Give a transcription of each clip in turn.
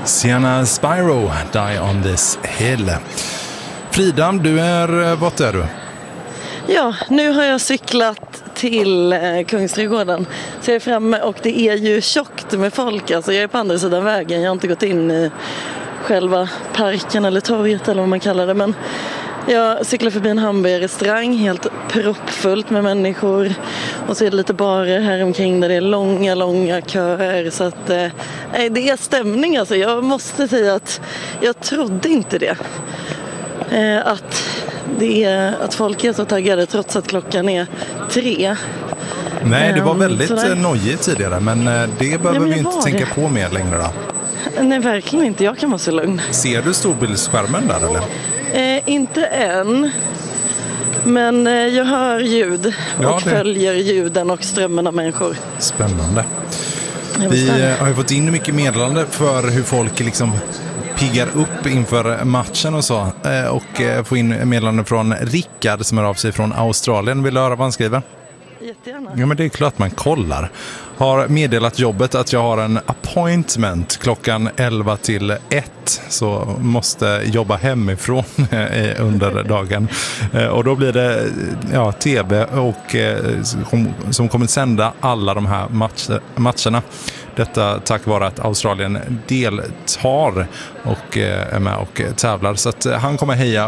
Sienna Spyro, Die on this hill. Frida, vart är du? Ja, nu har jag cyklat till Kungsträdgården. Så jag är framme och det är ju tjockt med folk. Alltså jag är på andra sidan vägen. Jag har inte gått in i själva parken eller torget eller vad man kallar det. Men jag cyklar förbi en hamburgerrestaurang, helt proppfullt med människor. Och så är det lite barer här omkring där det är långa köer. Så att det är stämning alltså. Jag måste säga att jag trodde inte det. Att folk är så taggade trots att klockan är 3. Nej, det var väldigt nojigt tidigare, men det behöver vi inte tänka på mer längre då. Nej, verkligen inte. Jag kan vara så lugn. Ser du storbildsskärmen där eller? Inte än. Men jag hör ljud och följer ljuden och strömmen av människor. Spännande. Vi har ju fått in mycket meddelande för hur folk liksom piggar upp inför matchen och så. Och få in meddelande från Rickard som är av sig från Australien. Vill du höra vad han skriver? Jättegärna. Ja, men det är klart man kollar. Har meddelat jobbet att jag har en appointment klockan 11 till 1. Så måste jobba hemifrån under dagen. Och då blir det tv och som kommer sända alla de här matcherna. Detta tack vare att Australien deltar och är med och tävlar. Så att han kommer heja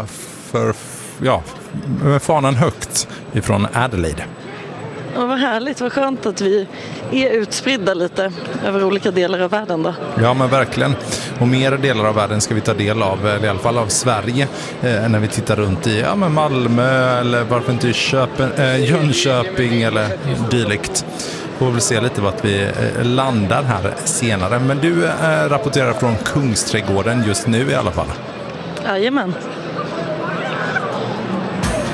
med fanan högt ifrån Adelaide. Och vad härligt, vad skönt att vi är utspridda lite över olika delar av världen då. Ja, men verkligen. Och mer delar av världen ska vi ta del av, eller i alla fall av Sverige, när vi tittar runt i Malmö eller varför inte Jönköping eller dylikt. Får väl se lite vart vi landar här senare. Men du rapporterar från Kungsträdgården just nu i alla fall. Jajamän.